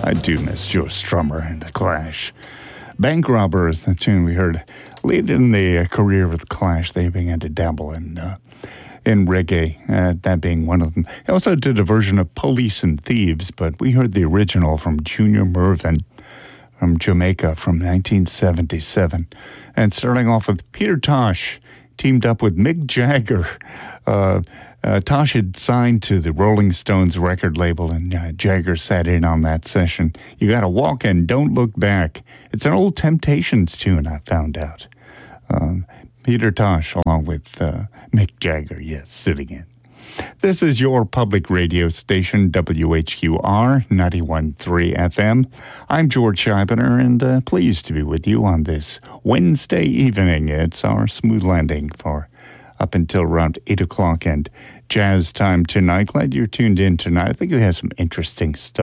I do miss Joe Strummer and The Clash. Bank Robber is the tune we heard. Late in the career of The Clash, they began to dabble in reggae, that being one of them. They also did a version of Police and Thieves, but we heard the original from Junior Murvin from Jamaica from 1977. And starting off with Peter Tosh, teamed up with Mick Jagger. Tosh had signed to the Rolling Stones record label, and Jagger sat in on that session. You Gotta Walk and Don't Look Back. It's an old Temptations tune, I found out. Peter Tosh along with Mick Jagger, yes, sitting in. This is your public radio station, WHQR 91.3 FM. I'm George Scheibner, and pleased to be with you on this Wednesday evening. It's our smooth landing for up until around 8 o'clock and jazz time tonight. Glad you're tuned in tonight. I think we have some interesting stuff.